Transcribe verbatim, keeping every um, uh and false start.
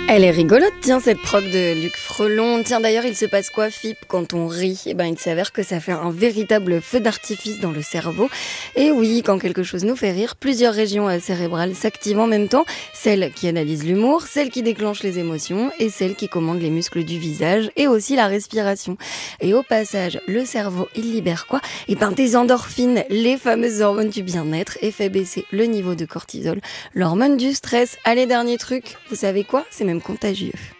Elle est rigolote, tiens, cette prog de Luc Frelon. Tiens, d'ailleurs, il se passe quoi, F I P, quand on rit? Eh ben, il s'avère que ça fait un véritable feu d'artifice dans le cerveau. Et oui, quand quelque chose nous fait rire, plusieurs régions euh, cérébrales s'activent en même temps. Celle qui analyse l'humour, celle qui déclenche les émotions et celle qui commande les muscles du visage et aussi la respiration. Et au passage, le cerveau, il libère quoi? Eh ben, des endorphines, les fameuses hormones du bien-être, et fait baisser le niveau de cortisol, l'hormone du stress. Allez, dernier truc, vous savez quoi? C'est même contagieux.